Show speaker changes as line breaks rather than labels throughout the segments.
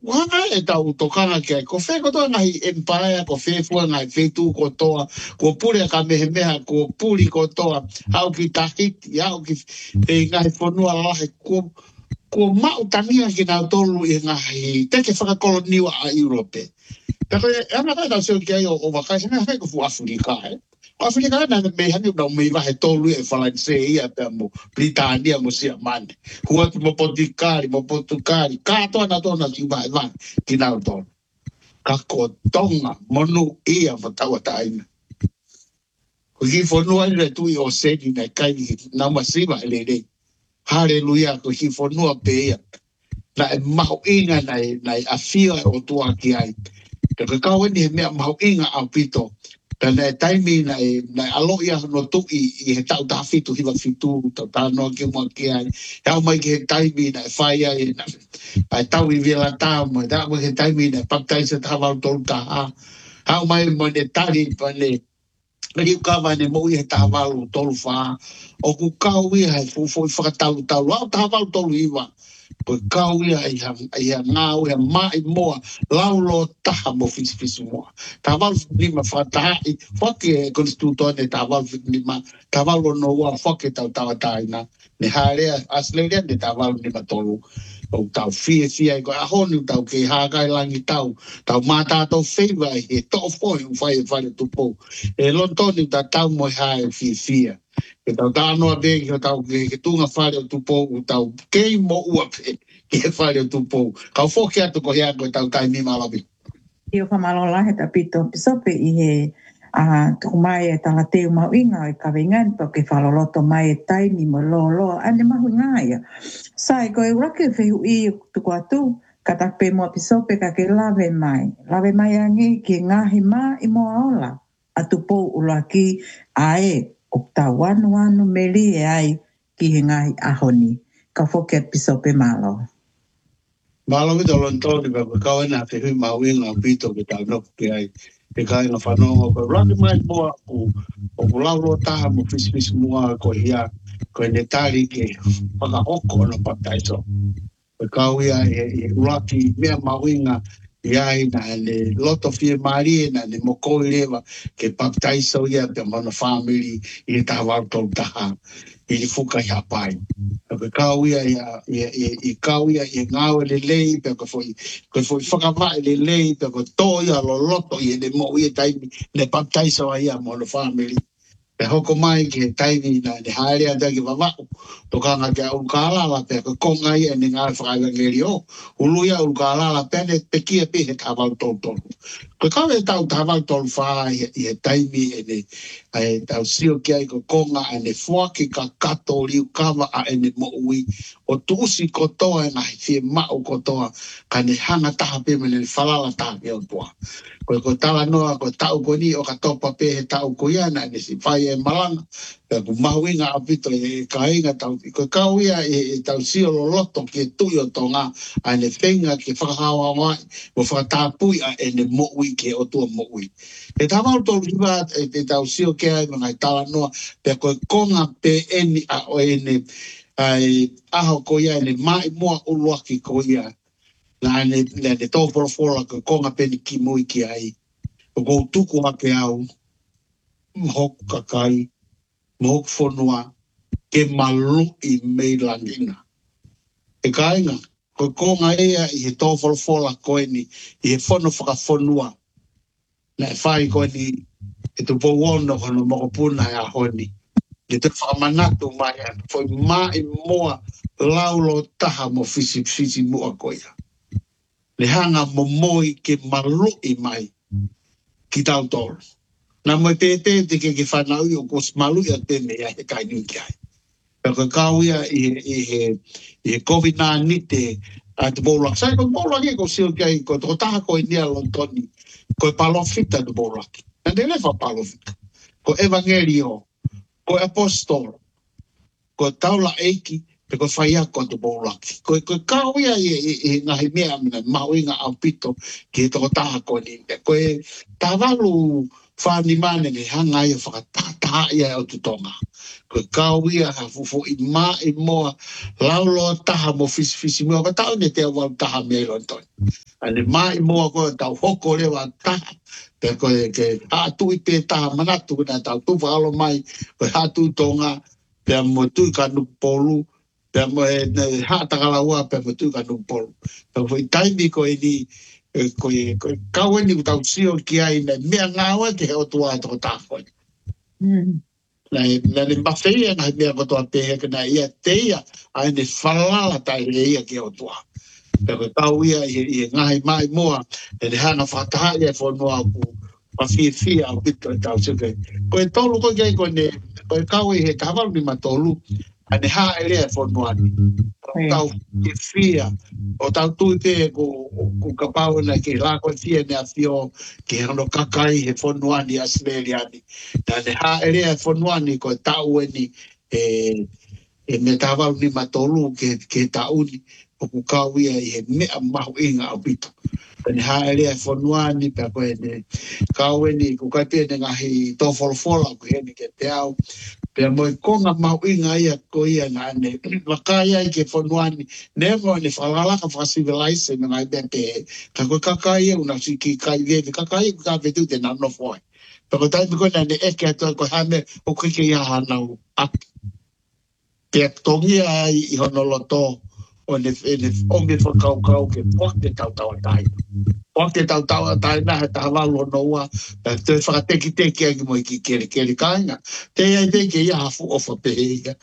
Wana e tau tokanga kia, ko whē kotoa ngahi empire, ko whē fua ngai whētū kotoa, ko pure ka mehemeha, ko puri kotoa, hau ki tahiti, hau ki ngahi whanua lahe, ko mau tania ki nau tolu i ngahi, teke whakakoloniwa a Europe. Tako e, ana kai tau seo ki ai o wakai, hana hei ko fu Afrika, Afrika na me hani na me va tolu e falanse ia pe mo Britania mo sia mane. Hua mo Portugali, ka to na si vai ki na to. Ka ko tonga monu ia va tawa taina. Ko ki fo no ai tu i o se ni na kai na ma si va le. Hallelujah ko ki fo no pe ia. Na e maho inga na afia o tua ki ai. Ka ka ni me maho inga a pito. Tana taimi na alo ia no tu i he tau ta fitu hiwa fitu ta no ki mo ki ai ha mai ki he taimi na fai ai na ai tau i vela ta mo da mo he taimi na paktai se ta va to ta ha mai mo ne tari pa ne ri ka va ne mo i he ta va to fa o ku ka wi hai fu fa tau tau ta va to iwa ko kau ia ia ngau ia mai moa laulo taha mo fisi moa taval ni ma fatai foke konstituto ne taval ni ma taval no wa foke tau taina ne hare asleria de taval ni ma tolu o tau fia ko a honu tau ke ha kai langi tau mata to feva e to foi fai tu po e lontoni tau mo ha fia que tau no de que tau que tu nga fale tu po tau que mo ua pe que fale tu po ka fo que tu ko ya ko tau tai mi malabi
io fa malo la heta pito pisope i he a tu mai e tala te ma inga e ka vengan to que falo loto mai e tai mi mo lo ane ma ngai sai ko e ura ke fe i tu ko tu kata pe mo pisope ka ke lave mai angi ke ngahi ma i mo ola a tu po ulaki ae o ta wanu meli e ai ki he ngai ahoni. Ka foket pisope malo.
Malo mi tolo ntoni ka ka na te hui mawinga pito ke tau no ke ai e kai na whanonga ko raki mai moa o laulo taha mo fis mua ko hia ko ne tari ke whaka hoko no pataiso. Ko kauia e raki mea mawinga iai na ne loto fie marie na ne moko lewa ke pataiso ia te mana family i taha tau taha i fuka ia pai. Ko kauia i kauia i ngau le lei pe ko foi whakawai le lei pe ko toia lo loto i ne mo i taimi ne pataiso ia mo no family. Pe hoko mai ke taimi na ne haere ata ki wawau. Tokanga ke au kālala pe ko konga ia ni ngā whakaangeri o. Uluia au kālala pe ne pe kia pe he tāwau tōtonu. Ko kawe tau tāwau tōru whaa i he taimi e ne tau sio ki ai ko konga a ne fuaki ka kato riu kawa a e ne mo ui. O tuusi kotoa e ngahi fie mao kotoa ka ne hanga taha pe me ne whalala taha pe o tua. Ko tala noa ko tau ko ni o ka topa pe he tau ko ia na ne si whai e malanga. Ko mahuinga a pito e ka inga tau. Ko kau ia e tau sio lo loto ke tui o tonga a ne whenga ke whakahawa mai mo whakatapui a e ne moui ke o tua moui. E tamau tō riwa e te tau sio ke ai mga i tala noa pe ko konga pe eni a o ene ai aho ko ia ne mai mua uluaki ko ia. Na ne tōporo fora ko konga peni ki mui ki ai. Ko tuku hake au, mhoku kakai, mhoku whanua, ke malu i mei langina. E kainga, ko konga ea i he tōporo fora koe ni, i he whanu whakawhanua. Na e whai koe ni, e tu pōwono kono moko puna e ahoni. Ni te whakamanatu mai an, foi mai moa laulo taha mo fisi mua koe ia. Le hanga mo moi ke malu i mai ki tau tolu. Nā mo te ke whanau i o kos malu i a tene ia he kai nuki ai. Pēr kau ia i he COVID-19 te a te bōlaki. Sai ko bōlaki ko sio ki ai ko toko taha ko i nia lontoni ko e palofita te bōlaki. Nā te lewa palofita. Ko evangelio, ko apostol, ko taula eiki, pe ko whai ako te bōlaki. Ko kau ia i ngahi mea mina, mau inga au pito ki he toko taha ko ni. Ko e tāwalu whani mane ne hanga ia whakatataha ia o tutonga. Ko kau ia ha fufu I moa laulo taha mo fisi moa. Ka tau ne te awal taha mea lontoni. Ane mai moa ko tau hoko lewa taha. Pe ko ke hatu I pe taha manatu na tau tuwa alo mai. Ko hatu tonga. Pe mo tui ka nupolu. Pe mo hatakala ua pe mo tui ka nupolu. Pe ko I taimi ko ni ko kau ni tau sio ki ai na mea ngawa ke o tua to tako. Na le mafeia na mea ko to pe ke na ia teia ai ne falala tai ia ke o tua. Pe kau ia I ngai mai moa e hana fataha ia fo moa ku fia o bito tau se ke. Ko tolu ko ke ko ne ko kau he kavalu ni matolu ane ha ele fo moa. Tau fia o tau tui te ko kapau na ke lako fia ne a fio ke hano kakai he fonuani Australiani. Na ne ha ere fonuani ko tau ni me tawau ni matolu ke tau ni o kukau ia I he mea mahu inga au pito. Ne ha ere fonuani pe koe ne kau ni kukai ne ngahi tofolofola ko he ni ke te au. Pea moi konga mau inga ia ko ia na ne wakaya I ke fonuani nevo ne whalalaka whakasivilise me ngai bepe ka koe kakaya una siki kai vevi kakaya ka vetu te nano foi pe ko tai ko na ne eke ato ko hame o kike ia hanau ap pea tongi ai I honoloto o ne onge whakau ke poke tau tai Oke tau tai na he tahawalo noa, te whakateki ai ki mo I ki kere kainga. Te ai teke ia hafu ofa peheika.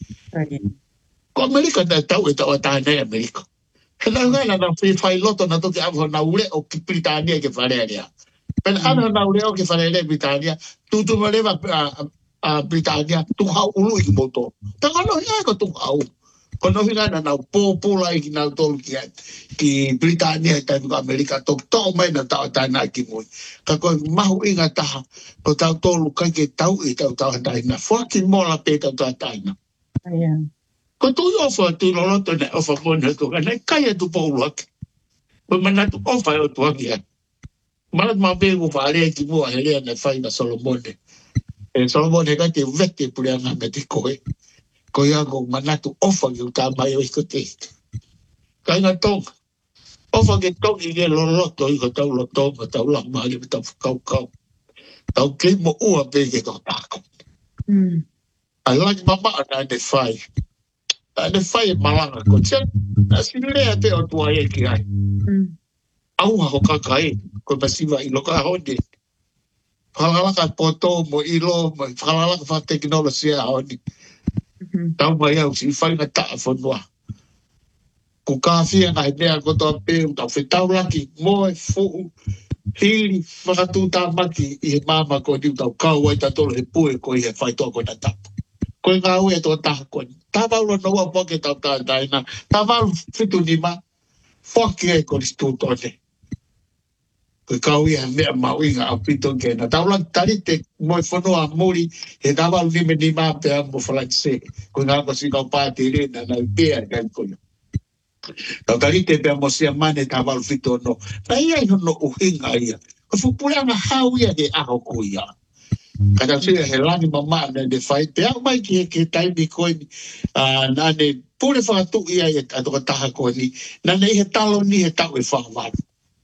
Ko Amerika na tau tai nei Amerika. He nau ngana na whai loto na toki awa na ure o ki Britania ke wharearea. Pena ana na ure o ke wharearea Britania, tutu marewa a Britania, tuhau ulu I ki moto. Taka no ia ko tuhau. Ko no hingana nau pōpula I ki nau tolu ki Britania tai ko Amerika to mai na tau tai na ki moi. Ka koe mahu inga taha ko tau tolu kai ke tau I tau tai na. Fuaki mola pe tau tai na. Ko tu ofa tu loloto ne ofa mone to ka ne kai tu pōluak. Ko mana tu ofa o tu agia. Mana ma be ko fare ki mo hele na fai na Solomone. Solomone ka te vete pule nga me te koe. Ko ia ko manatu ofa ki uta mai o iko te. Kai nga tonga. Ofa ke tongi ke loloto I ko tau loto ma tau la maali ma tau whakau. Tau kei mo ua pe ke tau tako. Ai laki mama ana ne whai. Ne whai malanga ko tia. Na sinulea te o tua e ki ai. Auha ho kakai. Ko pasiwa I loka honi. Whalalaka poto mo ilo. Whalalaka wha teknolosia honi. Tau mai au si whai na taa whanua. Ko kāwhia ngai mea ko toa pēu tau whetau laki moe fuu hiri whakatū tā maki I he māma ko niu tau kau ai tatolo he pue ko I he whaitoa ko na tapu. Ko I ngā ue tō taha ko ni. Tā waula noa poke tau tātaina. Tā walu whitu ni ma. Whaki e ko ni stūtone. Ko I kau ia mea mau inga au pito ke na. Tā ulang tarite moe whanua muri he tā walu nime ni ma pēa mo whalaitse. Ko I ngā ko si kau pāti rena na pēa kai kono. Tau tarite pea mo sia mane tā walu whitu no. Na ia I hono uhinga ia. Ko whupuranga hau ia he aho ko ia. Kata sia he lani mama na de whai. Pea mai ki he taimi koe ni. Na ne pure whakatu ia e atoka taha koe ni. Na ne he talo ni he tau e whakawaru.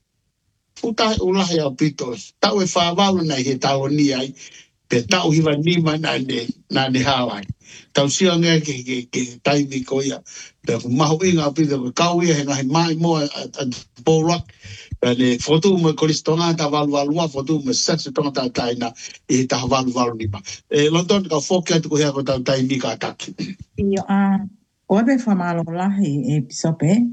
Utahe ulahi au pito. Tau e whakawaru na he talo ni ai. Pe tau hiwa nima na ne hawai. Tau sia ngea ke taimi koe ia. Pe mahu inga au pito. Kau ia he ngahi mai moa a pōlak. Ne fotu me kolistonga ta walu fotu me setse tonga ta taina I ta walu ni pa. London ka fokia tu hea ko ta taimi ka taki.
Io o be famalo lahi e pisope.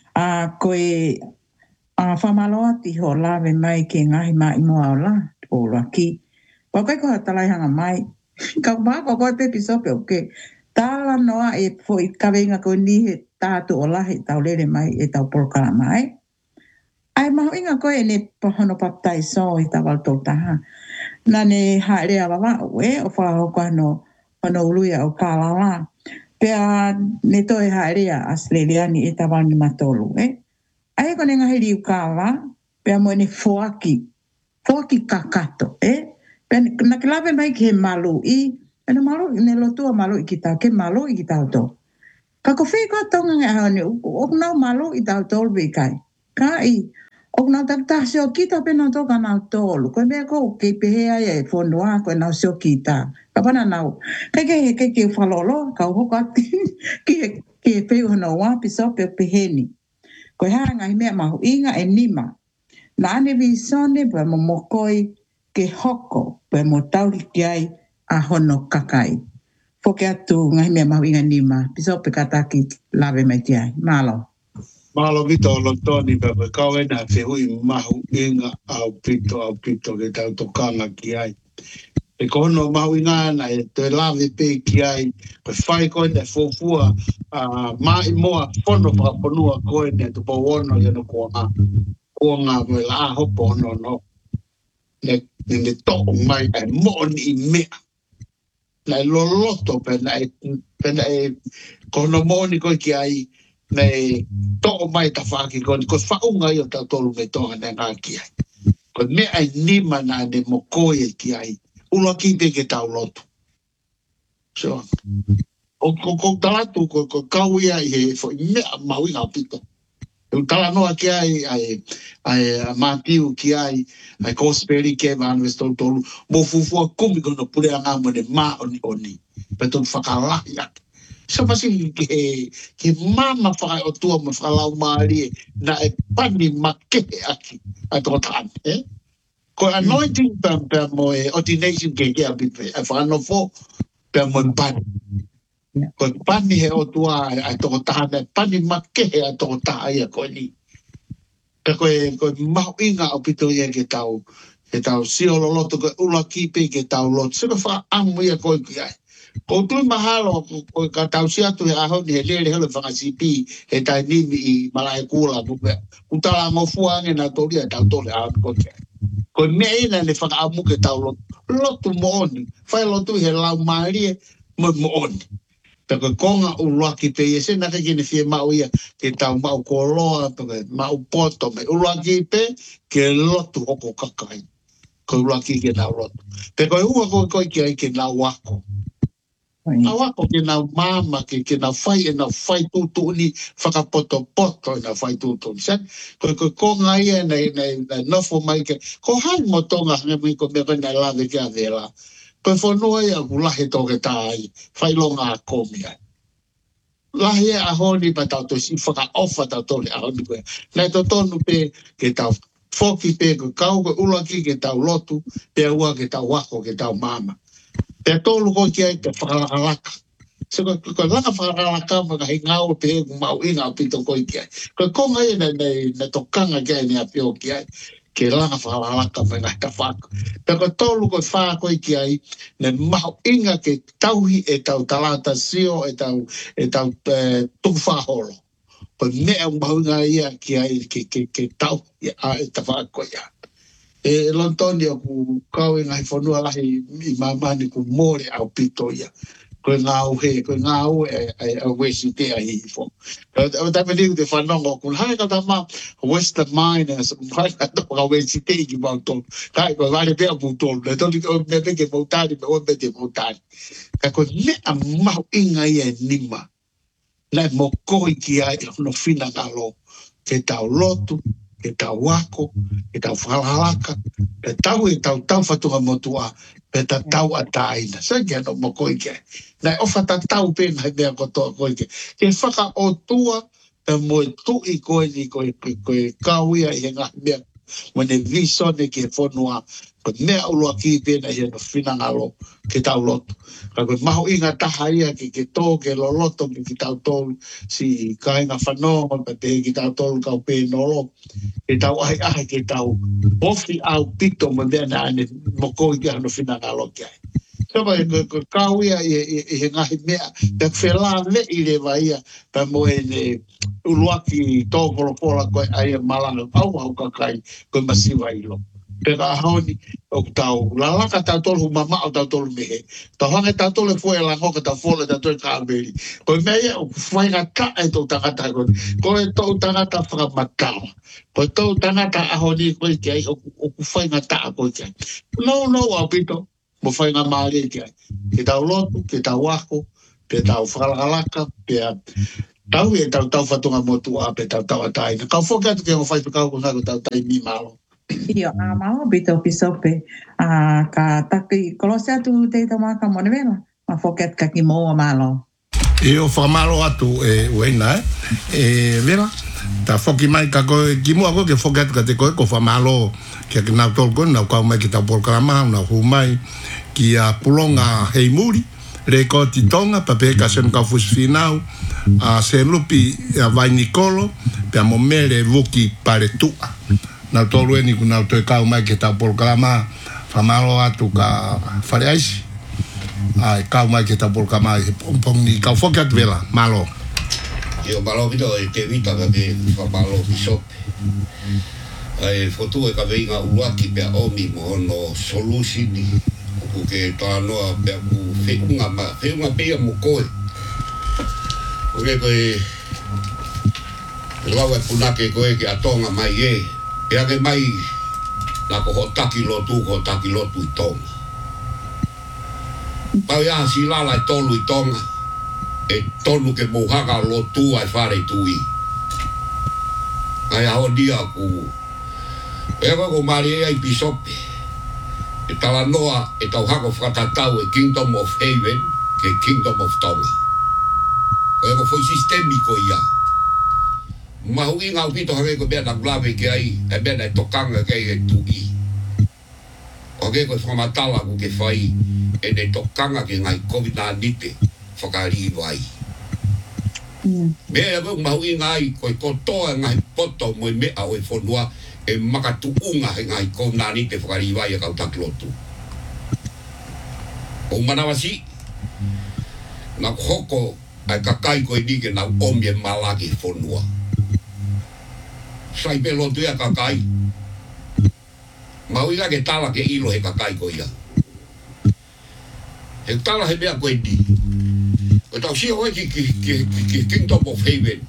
Koe famalo ati ho lave mai ke ngahi mai moa la o laki. O kai ko hatalai hanga mai. Ka ba ko pe pisope o ke. Tala noa e foi kawenga ko ni he tātu o lahi tau lele mai e tau polkala mai. Ai mahu inga koe ne pahono papai so I tawal tō taha. Na ne haere awawa ue o whakahoko ano uluia o kālala. Pea ne toi haere a Australiani I tawal ni matolu. Ai ko ne ngahi riu kāla. Pea mo ne foaki kakato. Pen na klave mai ke malu I ena malu ne lo tua malu I kita ke malu I kita to. Ka ko fe ka tonga nga ne o na malu I ta to be kai. Ka I o na ta ta sio kita pe na to kana to ko me ko ke pe he ai fo no a ko na sio kita. Ka pana na ke falolo ka ho ka ke pe o no wa pi so pe heni. Ko ha nga me ma inga e nima. La ne vi sone pa mo mokoi ke hoko pe mo tauri ki ai a hono kakai. Foke atu ngai mea mahu inga nima. Piso pe kataki lawe mai ki ai. Malo.
Malo vito lo toni pe kau ena te hui mahu inga au pito ke tau tokanga ki ai. E kono mahu inga ana e te lawe pe ki ai. Koe whai koe ne fofua mai moa fono whakaponua koe ne tu pawono i ano kua ngā moe la hopo no. Ne toko mai e moni I mea. Nai loloto pena e kono moni koe ki ai nei toko mai ta whaki koe whaunga I o tau tolu me tonga nei ngā ki ai. Koe mea ai nima nā ne mokoe ki ai. Ula ki pe ke tau loto. So, ko talatu ko kau ia I he fo mea maui ngā pito. Eu tala noa ki ai Matiu ki ai Kosperi ke vanu e stolu tolu mo fufua kumi kono pule a ngā mone mā oni peton whakalahi ake so pasi ke mama whakai o tua mo whakalau maari na e pani makehe aki a tō tāne ko anointing pe mo e ordination ke a pipe e whakanofo pe mo e pani ko pani he o tua a tō tāne pani makehe a tō tāia ko ni ko mahu inga o pito ia ke tau sio loloto ko ula kipe ke tau lot se fa amu ia ko ki ai ko tu mahalo ko ka tau sia tu a ho ni le hele fa sipi e tai ni I malai kula ku tala mo fuange na to dia tau to le a ko me ina le fa amu ke tau lot mo oni fa lotu he la mari mo oni Peko konga u luaki pe e se nata kine fie mau ia ke tau mau koloa peke mau poto me u luaki pe ke lotu hoko kakai. Ko u luaki ke nau lotu. Peko e ua koi ki ai ke nau wako. Nau wako ke nau mama ke nau fai e nau fai tutu ni whakapoto poto e nau fai tutu ni. Ko konga ia nei nofo mai ke ko hai mo tonga hange mui ko mea na lave ke a vela. Pe whanua ia ku lahe toke tāi, whai longa a komi ai. Lahe a honi pa tau tosi, whaka ofa tau tole a honi koe. Nei to tonu pe ke tau whoki pe ko kau ko ulaki ke tau lotu, pe ua ke tau wako ke tau mama. Pe tolu ko ki ai te whakalaka. Se ko laka whakalaka ma ka hei ngau pe ku mau inga o pito koi ki ai. Ko konga ia nei tokanga ki ai ni a pio ki ai. Ke langa whakalaka me ngai ka whako. Peko tolu ko whako ki ai, ne maho inga ke tauhi e tau talata sio e tau tuwhaholo. Ko mea maho inga ia ki ai ke tau e ta whako ia. E lontoni o ku kau e ngai whanua lahi I mamani ku more au pito ia. Ko ngau e wesi te a hifo. O tape liu te whanongo, kun hae kata ma Western Miners, hae kata ka wesi te ki mautonu. Kai ko vale pea mautonu, le toni o me peke mautani, me o me te mautani. Ka ko mea mahu inga ia nima. Lai mo koi ki ai no fina ngalo. Ke tau lotu, ke tau wako, ke tau whalalaka, ke tau e tau whatunga motua, pe ta tau a taina. Sa kia no mo koi kia. Nai ofa ta tau pe ngai mea kotoa koi kia. Ke whaka o tua, pe moe tui koe ni koe kauia I ngā mea. Mone visone ke whanua, ko mea ulua ki pe na hia no whina ngalo ke tau lotu. Ka koe maho inga taha ia ke tō ke loloto ki tau tolu, si kainga whanonga, pa te ki tau tolu kau pe nolo. Ke tau ahi ke tau ofi au pito mo mea na ane mo koi ki ano whina ngalo ki ai. Sapa ko kau ia he ngahi mea, pe whela me I le vaia, pa moe ne uluaki tō polopola koe aia malanga au kakai koe masiwa ilo. pe ka honi o tau la la ka tau tolu mama o tau tolu mehe tau hange tau tolu foi la ngoka tau fole tau tolu ka abeli ko mea o fai ka ta e tau tangata ko e tau tangata whakamatau ko tau tangata ahoni ko i kia o fai ka ta ko kia no au pito mo fai ka maare kia ke tau lotu ke tau wako ke tau whakalaka pe tau e tau whatunga motu a pe tau atai ka foka tu ke o fai pekau ko tau tai mi malo
Iyo, mau bito pisope ka taki kolose atu te tamaka monevela ma foket ka ki mo malo.
Iyo famalo atu wena vera ta foki mai ka ko ki mo ko ke foket ka te ko famalo ke na tol ko na ka mai ki ta por krama na humai ki a pulonga heimuri le ko titonga pape ka sen ka fus finau a se lupi a vai Nicolo pe a momere vuki pare tua na tolu eni kuna to ka mai ke ta por kama famalo atu ka fariais ai ka mai ke ta por kama pong ni ka fokat vela malo
io malo video e te vita che famalo biso ai foto e ka veinga uaki pe omi mo no solution porque ta no pe ku fe unga pe mo ko porque lawa punake ko e ke atonga mai Ia ke mai la ko hotaki lotu i tonga. Pau ia si la tolu i tonga. E tonu ke mohaka lotu ai whare tui. Ai aho dia ku. E ko mari ai pisope. E tala noa e tau hako whakatatau e Kingdom of Haven ke Kingdom of Tonga. Ko e ko foi sistemiko ia. Mahui ngau pito hake ko bea na glave ke ai e bea na tokanga ke e tui o ke ko whamatala ku ke whai e ne tokanga ke ngai COVID-19 whakari vai mea ko mahui ngai ko e kotoa ngai poto mo e mea o e whonua e makatuunga he ngai COVID-19 whakari vai e kau takilotu o manawasi na hoko ai kakai ko e nike na omi e malaki whonua sai pelo tu ya kakai mau ia ke tala ke ilo he kakai ko ia he tala he bea ko di ko tau si ho ki Kingdom of Haven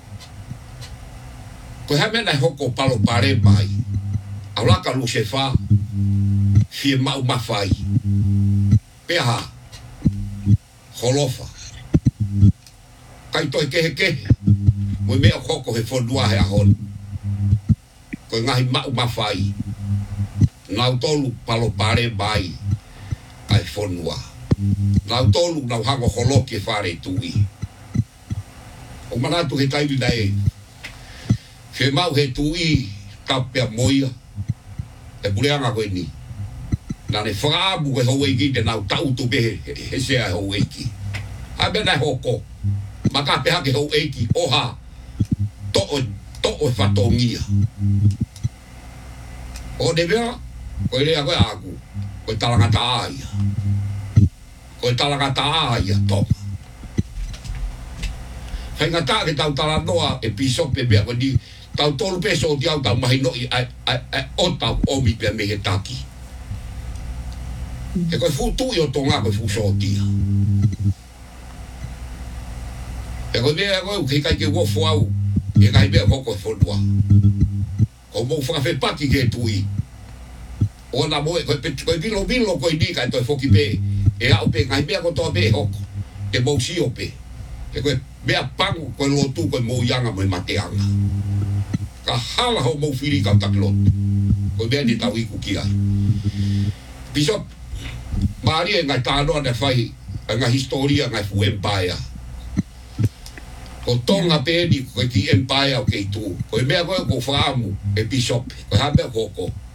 ko ha mena hoko palo pare mai ala ka lu se fa fi mau mafai peha holofa kai to ke mo me hoko he fondua he ahon ko ngai mau mafai nau tolu palo pare bai ai fonua nau tolu nau hango holoki fare tui o manatu he tai dai fe mau he tui tapia moia e buleanga ko ni na ne frabu ko ho eki de nau tau tu be he se ho eki a be na hoko maka pe ha ke ho eki oha to o fatongia o de vera ko le ako aku ko talanga taia to fenga ta ke tau tala noa e piso pe be ko di tau tolu peso di au tau mai no o tau o mi pe me taki e ko fu tu yo tonga ko fu so dia e ko dia ko ke kai ke wo fo au e kai be ko fo doa o mo fa fe pati ke tui ona mo ko bilo ko di ka to foki pe e au pe ngai be ko to be hok e mo si ope e ko be a pangu ko lo tu ko mo yanga mo mateanga ka hala ho mo fili ka taklot ko be ni tawi ku kia bishop mari ngai ta no na fai nga historia ngai fu empire ko tonga pe di ko ki empire o ke tu ko me ko famu e bishop ko ha be ko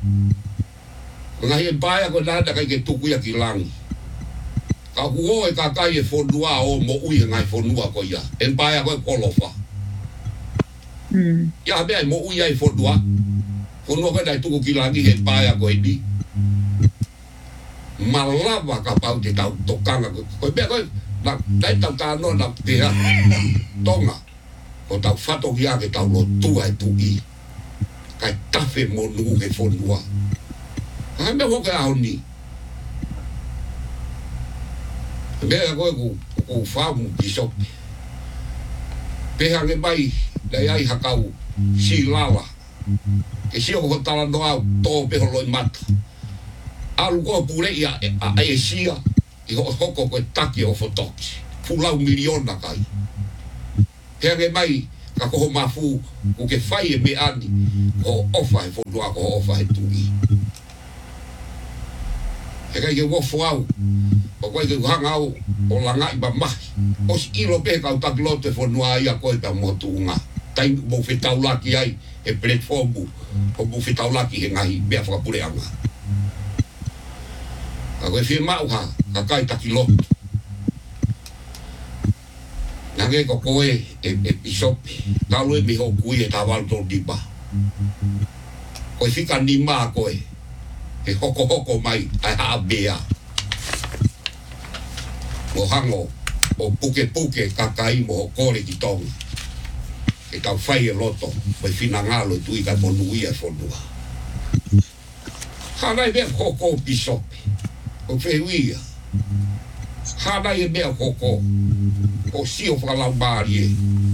ngai empire ko nada kai ke tu ku ya kilang ka huo e ka kai e fonua o mo ui ngai fonua ko ya empire ko kolofa ya be mo ui ai fonua ko dai tu ku kilang e empire ko di malava ka pau te tau tokanga ko be ko na dai tau ta no na te tonga ko tau fato ia ke tau lo tu ai tu i kai tafe mo nu ke fonua me ho ka honi me ko famu bishop pe hange mai dai ai hakau si lala ke si ho tala no au to pe ho mat alu ko pure ia ai sia i ho ko taki o fotox fulau miliona kai pe hange mai ka ko mafu o ke fai me ani o ofa fo do ko ofa tu e kai ke wo fuau o ko ke hanga o langa i ba mai o si lo pe ka ta glote fo no ai a ko ta motunga tai mo fe taula ki ai e platform o mo fe taula ki ngai be fa pure anga a ko fi ma ha ka kai ta kilo nange ko koe e bishop talu e miho kui e tawal to diba ko fika ni ma koe e hoko mai ai ha bea o hango o puke kakai mo kore ki tonga e tau fai e loto ko fina ngalo tu i ka monu ia fondua hana e bea hoko bishop o feuia hana e bea hoko o sio fra la barie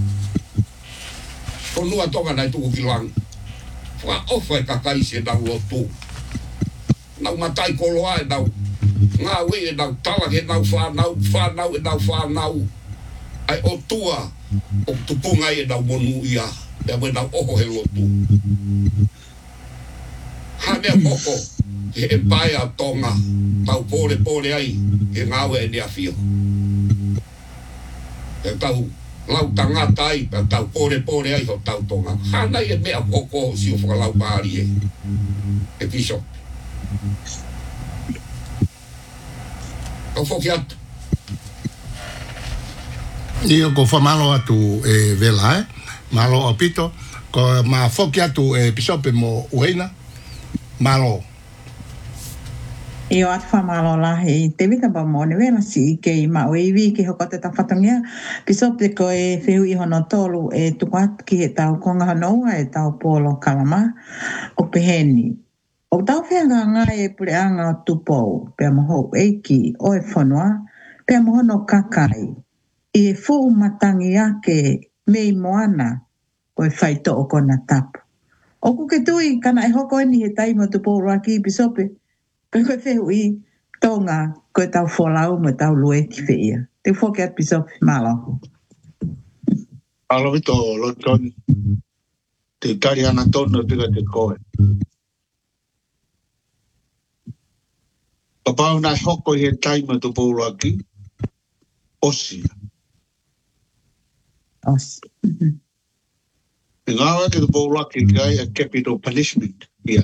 o lua tonga na tu ki lang fa ofa ka kai se da lotu na matai ko loa da nga we da tala ke na fa na ai o tua o tupunga e da monu ia da we da oho he lotu ha me koko e pai a tonga tau pole ai e nga we de afio e tau lau tangata ai tau pore ai ho tau tonga hana e mea koko si o whakalau maari e piso o whoki atu
Io ko whamalo atu e vela malo o pito ko ma whoki atu e pisope mo uheina malo
Io at whamalo lahi te vita ba mo ne vela si ke I ma oiwi ki hoko te tawhatangia pisope ko e whiu I hono tolu e tukat ki he tau konga hanoa e tau polo kalama o peheni. O tau whianga ngai e pure anga o tupou pia moho eiki o e whanua pia moho no kakai I e fu matangi ake mei moana o e whaito o kona tapu. O kuke tui kana e hoko ni he taimo tupou raki pisope Koe whiu I tonga koe tau wholau mo tau lue ki whiia. Te whoke at pisope malo.
Alo vito loton te tari ana tono tika te koe. Papau nai hoko he taima tu pouraki osia.
Osi.
E ngawa ke tu pouraki kai a capital punishment. Ia.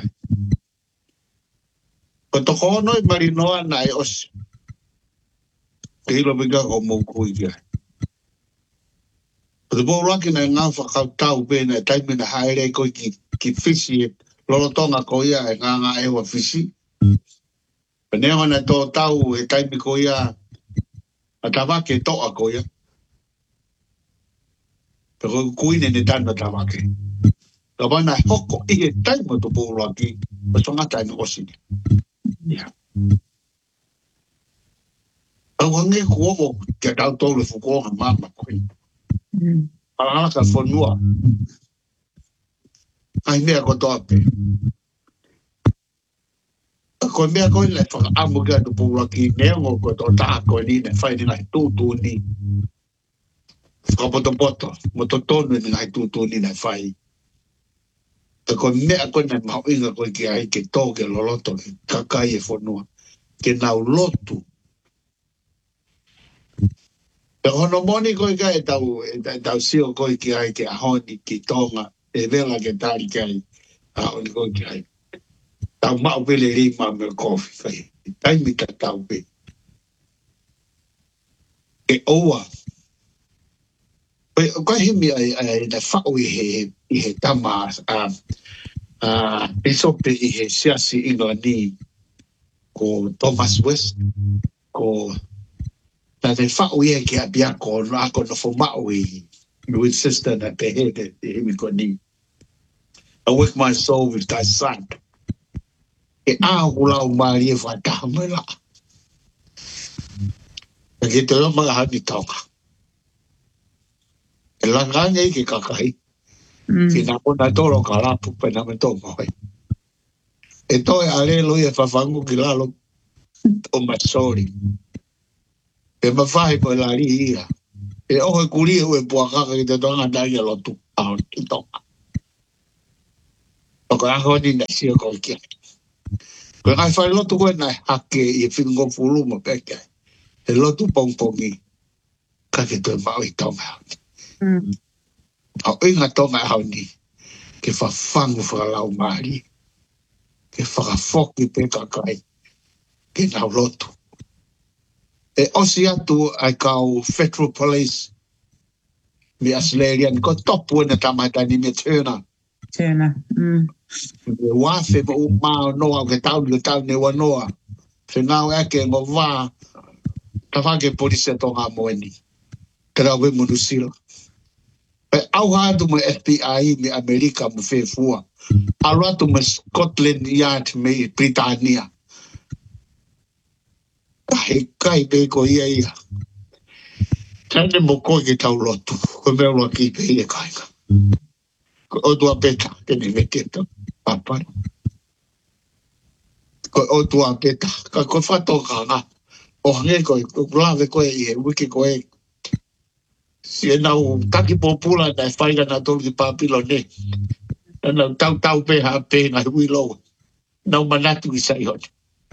Ko toko ono I marinoa nai osia. Ke hilo minga o moukui kia. Ko tu pouraki nai ngā whakau tau pēna taime na haere koi ki fisi e lolotonga ko ia e ngā ewa fisi. Penea na tō tau e taimi ko ia a tawake toa ko ia. Pero kuine ne tana tawake. Ka wana hoko I e taima to pouraki o songa taime osini. Ia. Au hange kuomo kia tau tōle fukoha mama koe. Alaka whanua. Ai mea ko toape. Ko mea koe le whakaamu kia tu pouraki neongo ko tō tā koe ni ne whai ni ngai tūtū ni. Whakapoto mo tō tōnu ni ngai tūtū ni ne whai. Te koe mea koe ne mau inga koe ki ai ke tō ke loloto ke kakai e whanua. Ke nau lotu. Te hono moni koe kai e tau sio koe ki ai ke ahoni ki tonga e vela ke tari kai ahoni koe ki ai. Tau mau pele rima me kofi whai. Taimi ka tau pe. E oua. Koe himi ai na whau I he tama pisope I he siasi inga ni ko Thomas West ko na te whau I ke a biako na ako na whamau I with sister na te he te himi ko ni. I work my soul with thy son. e a hula umari e fata mela ke te lo mga hati tonga e langanga i ke kakai ki na kona tolo kalapu pe na me tonga hoi e toi ale lo e fafangu ki lalo o masori e mawhahi po la ri ia e ohe kuri e puakaka ki te tonga dai e lotu ao ki tonga o ka ahoni na sio ko kia ko ngai whai lotu koe nai hake i whingo fuluma peke e lotu pongpongi ka ke toi mau i tonga au inga tonga hau ni ke whafangu whakalau maari ke whakafoki pe kakai ke nau lotu e osi atu ai kau Federal Police mi Australian ko topu na tamata ni me Turner me wafe mo umao noa ke tau ne wanoa se ngau eke mo wā tawhake polisi tonga moeni ke rau we monusila pe au hatu mo FBI me Amerika mo whewhua aratu mo Scotland Yard me Britannia kai be ko ia tane mo ko ke tau lotu ko me lo ki pe ia kai o tua peta ke ni veketo papa ko o tua peta ka ko fato ka o nge ko grave ko e wiki ko e si na o taki popula da faiga na tolu di papilo ne na tau pe ha pe na wilo na manatu i sai hot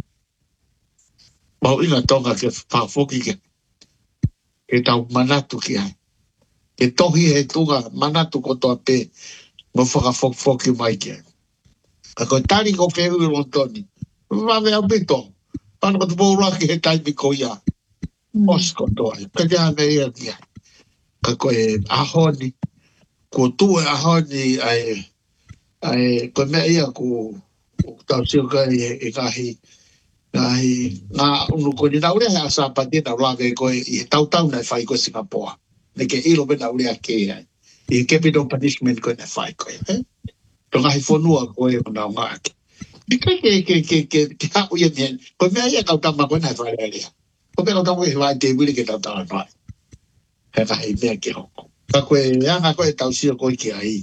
mau ina tonga ke pa foki ke tau manatu ki ai ke tohi e tunga manatu ko to pe mo foki mai ke ko tari ko pe u lontoni va ve abito pan ko bo la ke tai bi ko ya osko to ke ya me ia kia ko e ahoni ko tu e ahoni ai ko me ia ko tau sio ka e kahi na unu ko ni naure ha sa patina la ve ko e tau na fai ko Singapore ne ke ilo be naure ke ai e capital punishment ko na fai ko to ngai fonua ko e na ma ke ha o ye bien ko me ia ka tama ko na fai ale ko pe ka tama e vai te bili ke tata na he ka he me ke ho ka ko e anga ko e tau sio ko ki ai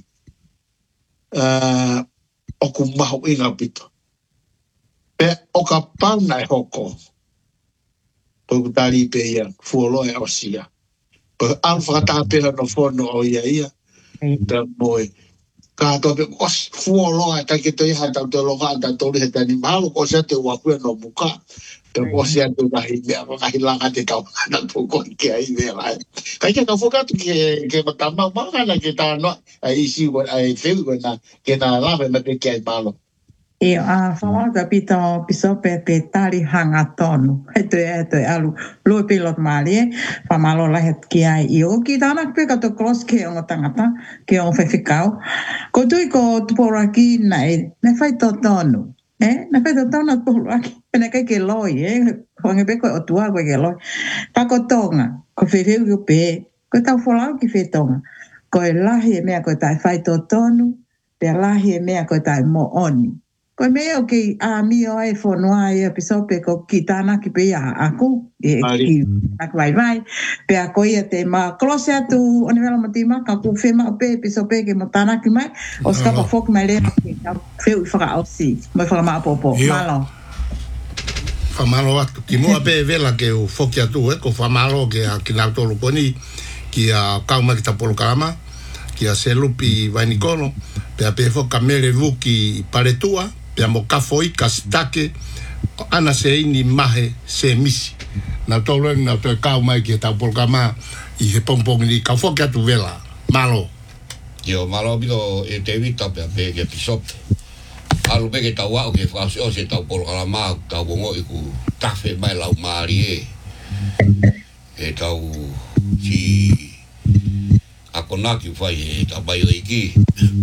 o ku maho ina pito pe o ka pau nai hoko po tari pe ia fuolo e osia po alfa ta pe no fono o ia da moi ka to pe os fuolo ta ke to ia ta to lo ga ta to le ta ni malo ko se te wa ku no buka pe o se to da hi me ka hi la ga te ta na po ko ke ai me la ka ke ka foka ke ta ma na ke ta no ai si wa ai fe ko na ke na la me pe ke ai malo
e a whawata pito pisope pe tari hanga tonu. He alu lua pilot mali e. Whamalo lahet ki ai i o ki tāna pe kato klos ke o tangata ke o whewhikau. Ko tui ko tuporaki nei ne whai tō tonu. Ne whai tō tonu tuporaki. Pene kai ke loi Honge pe koe o tua koe ke loi. Tako tonga. Ko whewhiu ki pe. Ko tau wholau ki whetonga. Ko e lahi e mea koe tai whai tō tonu. Pe lahi e mea koe tai mo oni. Ko me o ke a mi o ai fonoa e pisope ko kitana ki pe a aku e ki ak vai pe a ko ia te ma close atu o nivela matima ka ku fe ma pe pisope ke motana ki mai o ska pa fok mai le ka fe u fra osi mai fra ma popo malo
fa malo atu ki mo pe vela ke o foki atu ko fa malo ke a ki na tolu koni ki a kauma ki ta polo kama ki a selupi vai nikolo pe a pe foka mele vuki paretua pe mo kafoi kastake ana se ini mahe se misi na tolo na to ka mai ki ta programa i he pompong ni ka foka tu vela malo
yo malo bido e te vita pe ke pisope alu pe ke ta wa ke fa o se ta programa ta bongo iku tafe mai la mari e ta si akonaki fai ta bai iki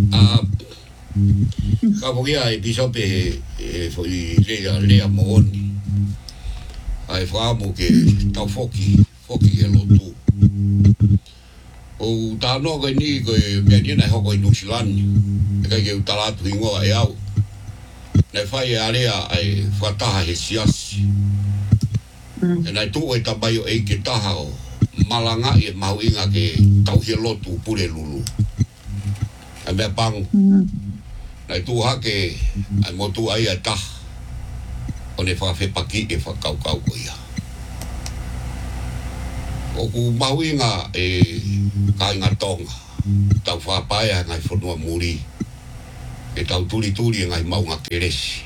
ka pokia e pisope foi le amoni ai famo ke ta foki ke lotu o ta no ke ni ko me ni na ho ko New Zealand ka ke ta la tu ngo ai au nei fai area ai whataha he siasi. E nei tu e tabai o e ke taha o malanga e mauinga ke tauhia lotu pure lulu. E mea pangu. Nei tu hake ai motu ai a taha. O ne whawhepaki e whakaukau ko ia. O ku mauinga e kainga tonga. Tau whapaia ngai whanua muri. E tau turi ngai maunga keresi.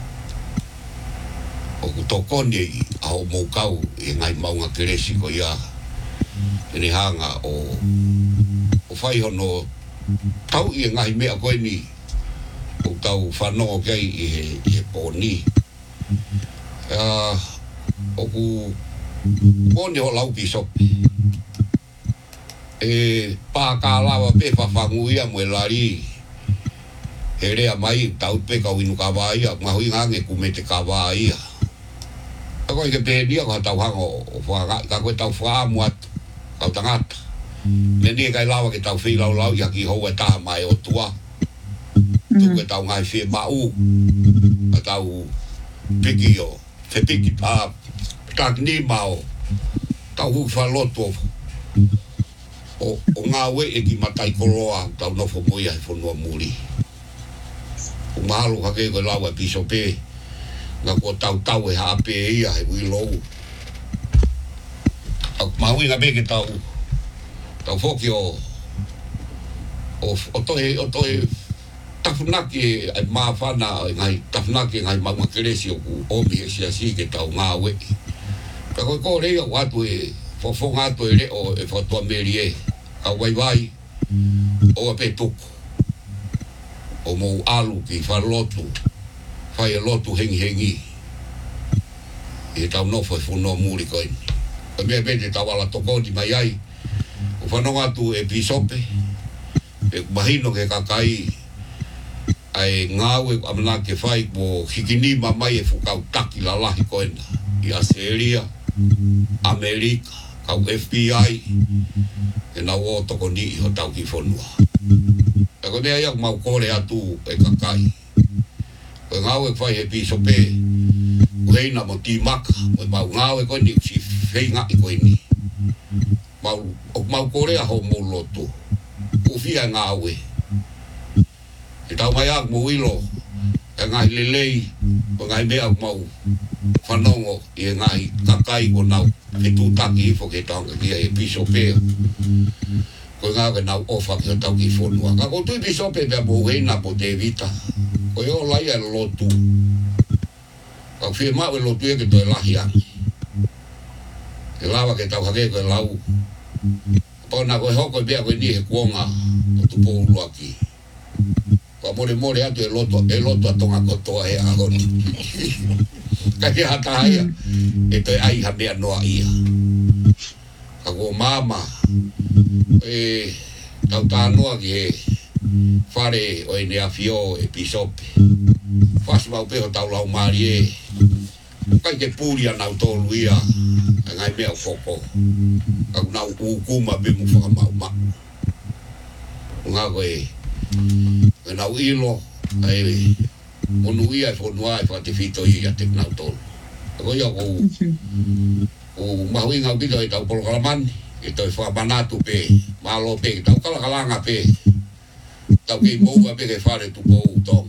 O ku tokone i ao moukau e ngai maunga keresi ko ia. E ni hanga o whai hono tau i ngai mea koe ni. O tau whanongo kei i he pōni. O ku pōne o lau pisopi. E pākālawa pe whawhanguia mo e lari. He rea mai tau pe kau inu kawa ia. Mahui ngange kume te kawa ia. A koe ke pēnia ko tau hango o whangai. Ka koe tau whaamu atu. Kau tangata. Meni e kai lawa ke tau whilau lau ia ki hou e taha mai o tua. Tuku e tau ngai whi mau. A tau piki o. Te piki pa. Tak ni mau. Tau hu whaloto. O ngā we e ki matai koroa tau nofo moia e whanua muri. O mahalo hake koe lawa piso pe. Ngā ko tau e hape e ia he wilou. Mahui ngā peke tau whoki o tohe tafunaki e mawhana ngai tafunaki ngai maunga keresi o ku omi e siasi ke tau ngā we. Ka koe ko rei o atu e whawhonga atu e reo e whatua meri e. A waiwai o a pe tuku. O mou alu ki whalotu. Whai e lotu hengi. E tau nofo e whanua muri koini. Ko mea pete tau ala tokoni mai ai. O whanonga atu e pisope. E mahino ke kakai. Ai ngawe amana ke whai mo hikinima mai e whukau taki la lahi koina. I Australia, Amerika, kau FBI. E nau o toko ni ho tau ki whanua. E ko mea iak mau kore atu e kakai. Ko ngau e whai he piso pe. Uheina mo ti maka. Mo mau ngau e koe ni usi whenga i koe ni. Mau kore a ho mo loto. Ufia ngau e. E tau mai ak mo wilo. E ngai lelei. Ko ngai mea mau whanongo i e ngai kakai ko nau. E tūtaki i whoke tanga ki e piso pe. Ko ngā ke nau ofa ki o tau ki whanua. Ka ko tui piso pe pia mo heina po te vita. Ko i o lai e lotu. Ka whie mau e lotu e ke toi lahi angi. E lawa ke tau hake koe lau. Pona koe hoko e pia koe ni he kuonga o tu poulua ki. Ka more atu e loto a tonga kotoa he agoni. Ka ke hata haia e toi ai ha mea noa ia. Ka ko mama e tau tānoa ki he whare o e nea fio e pisope. Whasu mau peho tau lau maari e. Kai ke pūria nau tōlu ia. E ngai mea whoko. Ka nau ukuma be mu whakamau ma. Ngā koe e nau ilo. E monu ia e whanua e whate whito i a te nau tōlu. Ko ia ko mahui ngau pito e tau polokalamani. E toi whamanatu pe. Malo pe. Tau kalakalanga pe. Tau kei moua pe ke whare tu pou tonga.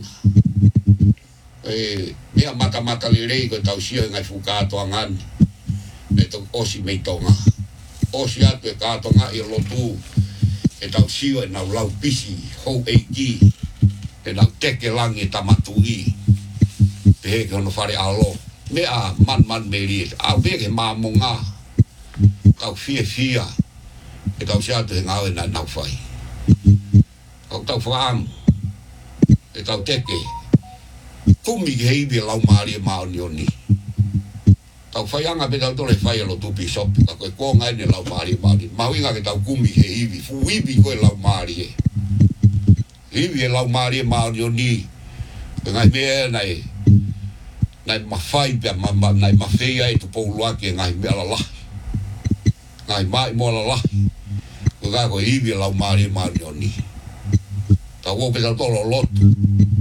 Mea mata li rei koe tau sio ngai whukātoa ngani. Me tau osi mei tonga. Osi atu e kātonga i lotu. E tau sio e nau lau pisi. Hou eiki. E nau teke langi tamatu i. Pe heke hono whare alo. Mea man meri e. Au peke māmonga. Tau fia. E tau si atu he ngau e nau whai. Kau tau whaamu. E tau teke. Kumi ki heibi lau maari e maoni o ni. Tau whaianga pe tau tole whai alo tupi sopi. Ka koe konga ene lau maari e maoni. Mahuinga ke tau kumi ki heibi. Fuibi koe lau maari e. Heibi e lau maari e maoni o ni. E ngai mea nai mawhai pia nai mawhea e tu pouluaki e ngai mea lalahi. Ngai mai mo lalahi. Ko kai koe heibi e lau maari e maoni o ni. Tau ope tau tolo lotu.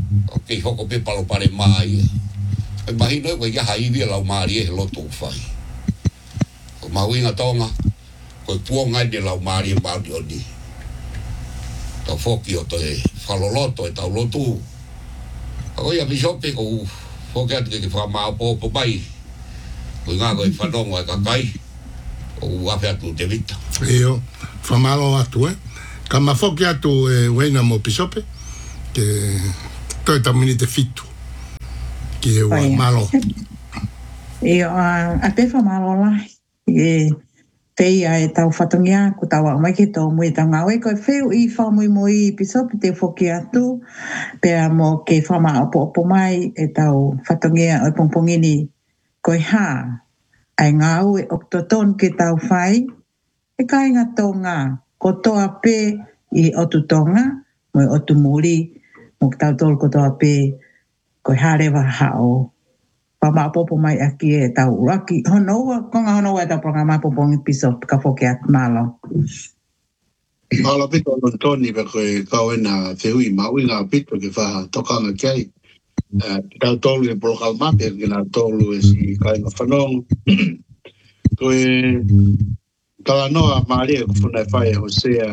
ke hoko pe palo pare mai e mai no ko ya hai vi la mari e lo to fai ko mawinga tonga ko puonga de la mari ba di odi to foki o to e faloloto e tau lotu ko ya bisope ko foki ate ke fa ma po bai ko nga ko fa dongo ka kai o ape atu te vita
io fa malo atu kama foki atu wena mo bisope que toi tamini te fitu que o malo
io a pe fa malo la te ai tau fatongia ku tau mai ke to moi tanga we ko feu I fa moi bisope te foki atu pe mo ke fa ma po mai e tau fatongia o pompongini ko ha ai ngau e oktoton ke tau fai e kai ngā tonga ko toa pe I otutonga mo otumuri mo tau tol ko toa pe ko harewa hao pa ma popo mai aki e tau raki honoa konga honoa e tau programa popongi piso ka foke at malo
Malo pito lontoni pe koe kawena te hui mawinga pito ke wha tokanga kei tau tolu e programa pe ke na tolu e si kai na whanong koe kala noa maria ko funai whai e Hosea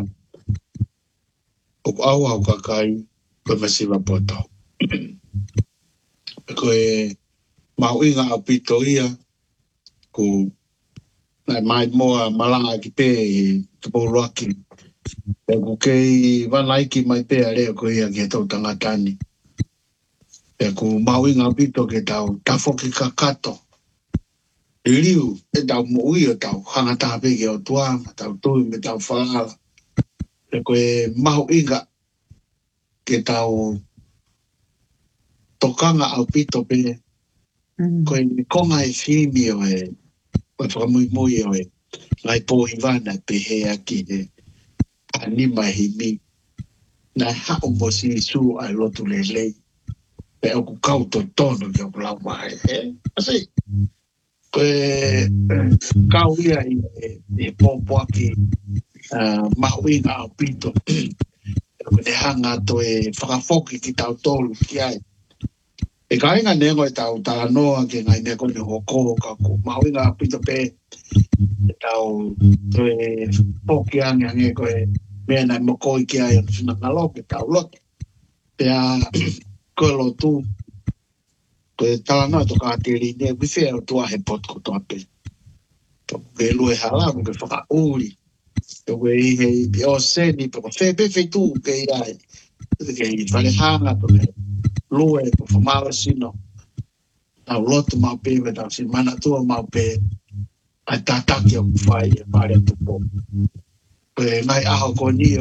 o au au kakai koe masiva poto koe mawinga pito ia ko mai moa malanga ki pe te poloaki e ko kei wanaiki mai pe are ko ia ke tau tangatani e ko mawinga pito ke tau tafoki kakato liu e tau mui o tau hangata pe ke o tuama tau tui me tau whaala e ko e mawinga ke tau tokanga au pito pe ko e konga e whimi o e o whakamui mui o e ngai po ivana pe he aki e anima himi na hao mo si su ai lotu le lei pe o ku kau to tono ke o lau mai asi ko e kau ia i popo aki mawinga au pito ko ne hanga to e whakafoki ki tau tolu ki ai e ka inga nengo e tau tala noa ke ngai neko ne hoko ka ku mawinga au pito pe e tau to e poki ange ko e mea nai mokoi ki ai anu ngaloke tau lote pea koe lo tu koe tala noa to ka tiri ne wifea o tua he pot ko toa pe to ke lue hala mo ke whaka uri to ke I he o seni po pe tu ke ai ke I whare hanga to ke lue po whamara sino tau lotu mau pe me tau si mana tua mau pe ai tataki o kuwhai e pare tupo koe ngai aho ko ni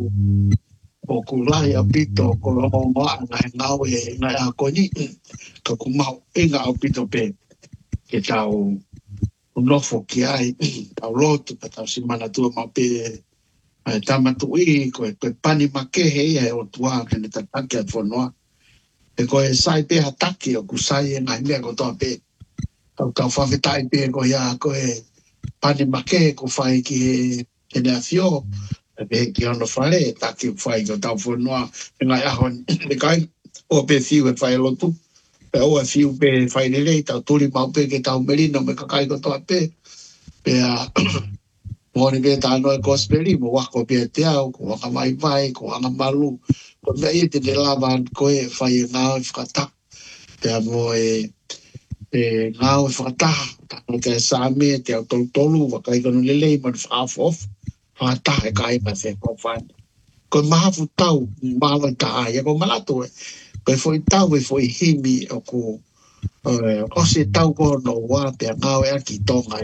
o ku lai a pito ko rongo ngoa ngai ngau e ngai aho ko ni ka ku mau inga au pito pe ke tau unofo ki ai tau lotu ka tau si mana tua mau pe tamatu I koe pani makehe ia e o tua ke ne tataki at whanua e koe sai pe hataki o ku sai e ngai mea ko toa pe tau whawhetai pe ko ia koe pani makehe ko whai ki e ne a fio e ki ono whare taki whai ko tau whanua e ngai aho ne kai o pe fiu e whai lotu pe o e fiu pe whai lelei tau tuli mau pe ke tau merino me kakai ko toa pe pe a mōni pe tāno e gospeli mo wako pe te au ko waka mai vai ko anga malu ko mea I te ne lava ko e whai e ngāo e whakata pe a mo e ngāo e whakata tāno te sāme te au tolu waka I kono lelei mo ni whaafof whakata e kai pa se ko whani ko mahafu tau mawa ta ai ko malato e ko foi tau e foi himi o ko o se tau ko no wa pe ngāo e aki tonga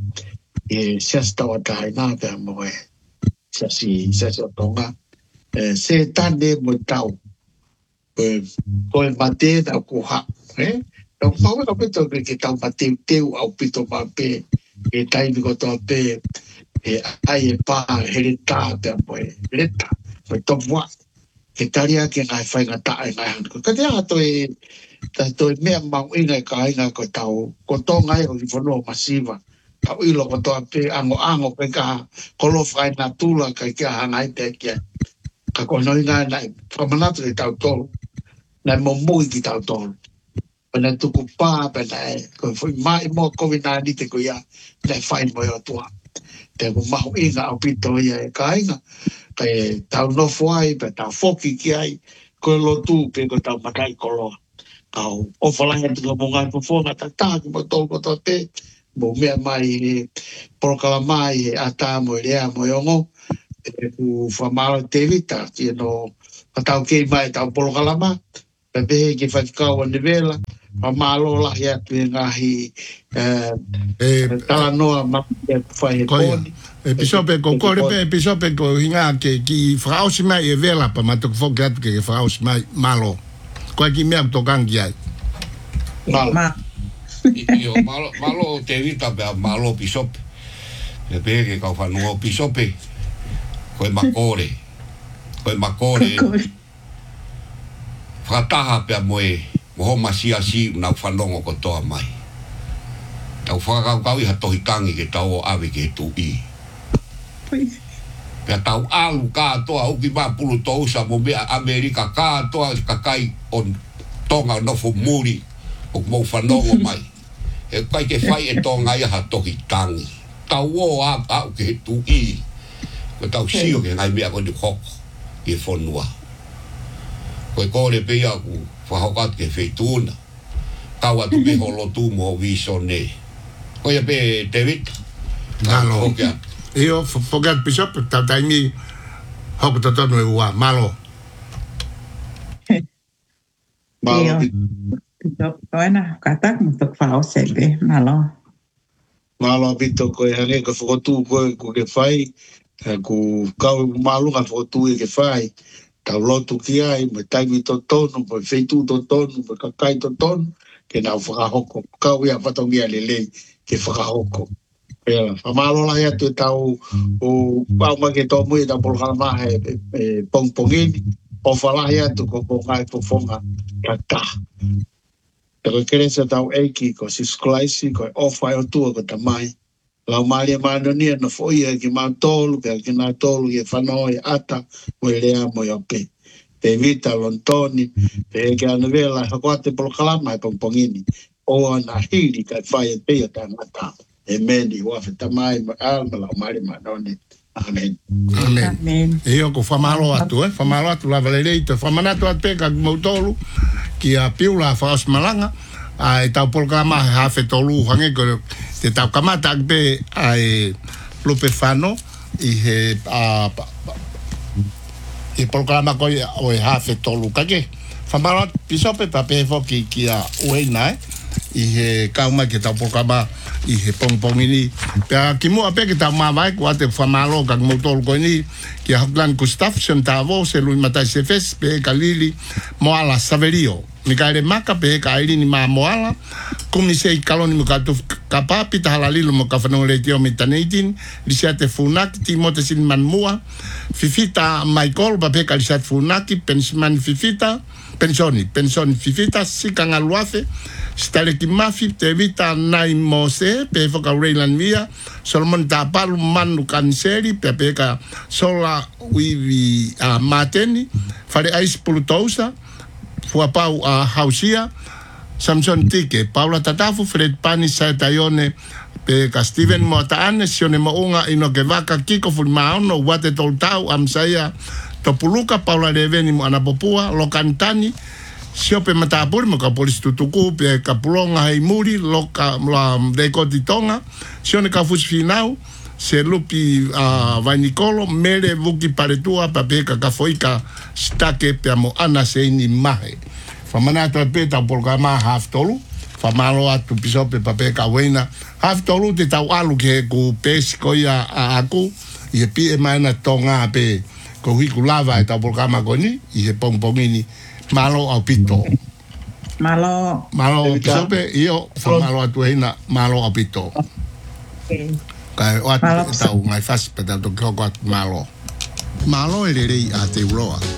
e sias tau atai nā pe mo e sias o tonga se tane mo tau ko e mate da ko ha o mau ka pito ke tau mate teu au pito ma pe e tai ko to pe e ai e pa herita pe mo e leta mo to wa ke taria ke ngai fai ngata ai ngai ko ka dia to e mea mau inga ka inga ko tau ko tonga e o I fono masiva tau ilo ko toa pe ango pe ka kolo fai na tula ka kia hangai te kia ka kono inga nai whamanatu e tau tolu na mo mui ki tau tolu. Pena tuku pā, pena ko foi mai mo COVID-19 te ko ia, te whain mo o tua. Te ko mahu inga au pito ia e kainga, kai tau nofo ai, pe tau foki ki ai, ko lo tu pe ko tau matai koloa. Kau ofalahi atu ka mongai pofonga, ta tāki mo tolu ko tau te, mo mea mai porokala mai e ata mo e rea mo e ongo, e ku whamaro te vita, ki no patau kei mai tau porokala mai, pe pehe ki whakikau ane vela, whamaro lahi atu e ngahi tala noa mapi e whai e poni.
Episope ko kore pe episope ko hinga ke ki whakaosi mai e vela pa matuku whoki atu ke whakaosi mai malo. Koe ki mea tokangi ai.
Io malo te vita pe malo pisope. Le pege ka whanua pisope. Koe makore. Whataha pe moe moho masia si na whanongo ko toa mai. Tau whakakau i hatohi tangi ke tau o awe ke tu i. Pea tau alu kātoa uki mā pulu tousa mo mea Amerika kātoa kakai on tonga nofo muri o mou whanongo mai. E kai ke whai e tonga i hatohi tangi. Tau o au ke tu i. Ko tau sio ke ngai mea koni hoko i e whanua. Koe kore pia ku whahokat ke whetuna. Kau atu me holo tu mo visone. Koe pe te vita.
Malo. Io forget bishop taimi hop totonu e ua malo.
Io koena katak mutok fao sebe malo.
Malo pito ko hange ko fotu ko ke fai ku kau malu ka fotu ke fai. Tau lotu ki ai me taimi totonu po feitu totonu po kakai totonu ke na whakahoko. Kau ia patongia lelei ke whakahoko. Pela, whamalo lahi atu e tau o pauma ke tō mui e tau polokana maha e pongpongini, o whalahi atu ko pongai pofonga kata. E koe keresa tau eiki ko sisklaisi ko e ofai o tua ko tamai. Lau malia maanonia na foia ki mau tolu, pia ki nā tolu i e whanau e ata mo e rea mo i ope. Pe vita lontoni, pe ke anu vela hakoate polokalama e pongpongini. O ana hiri kai whai e pia tangata. Amen. Ua whetamai alma lau mare manone. Amen.
Amen. Io ko whamaro atu, whamaro atu la valerei, te whamanatu atu peka mautolu, ki a piula whaos malanga, e tau polkama he hawhe tolu hange, te tau kamata akpe ai lupe whano, i he i polkama koi o e hawhe tolu kake. Whamaro atu pisope pa pehe ki a ueinai, i he kauma ke tau polkama, i he pongpongini. Pea ki mua pe ke tau mawai ko ate whamalo ka moutolu ko ni ki a Hockland Gustafsson tāwo se lui matai se fes pe ka lili moala Saverio. Mi ka ere maka pe ka airi ni maa moala kumi se i kaloni mo ka tu ka papi ta halalilu mo ka whanong rei tio mi taneitin lisiate funaki ti mote sin man mua fifita Michael pa pe ka lisiate funaki pensman fifita pensoni fifita sika ngaluafe stale ki mafi te vita nai mose pe foka reilan via Solomon tapalu manu kanseri pe ka sola wivi mateni fare ais pulutousa fua pau hausia Samson Tike Paula Tatafu Fred Pani Saitayone pe ka Steven Motaane sione mounga ino ke vaka kiko fulmaono wate toltau amsaya topuluka Paula Reveni mo anapopua lokantani siope matapur mo ka polis tutuku pe ka pulonga hai muri loka la deko ditonga sione ka fusfinau se lupi Vainicolo mere vuki paretua papeka ka foika stake pe mo ana seini mahe famanato pe ta polkama haftolu famalo atu pisope papeka wena haftolu te tau alu ke ku pesiko ia aku i pi e mana tonga pe ko hiku lava e ta polkama koni i he pongpongini malo au pito.
Malo
pisope io famalo atu hina malo au pito. Kai o atu tau ngai fas pe tau koko atu malo. Malo e rei a te uroa. Koe ongo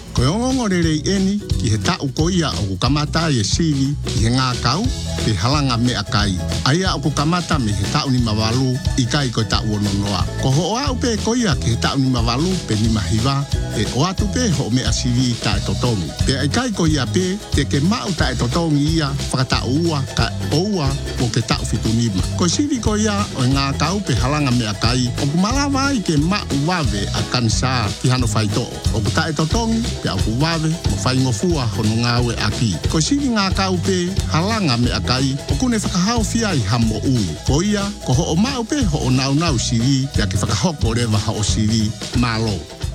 whanongongo rei eni ki he tau koia o kukamata e siri ki he ngā kau te halanga me akai. Aia o kukamata me he tau ni mawalu i kai koe tau ononoa. Ko ho oa upe koia ki he tau ni mawalu pe ni mahiwa e o atu pe ho me asiri ta e totongi. Pe ai kai koia pe te ke mau ta e totongi ia whakatau ua ka oua o ke tau fitunima. Ko siri koia o ngā kau pe halanga me akai o kumalawa i ke mau wawe a kansa ki hano whaito. O kuta e totongi pe au kuwawe mo whaingofua hono ngāwe aki. Ko siri ngā kau pe halanga me akai o kune whakahau fia i hamo ui. Ko ia ko ho o mau pe ho o nau siri ya ke whakahoko rewa ha o siri malo.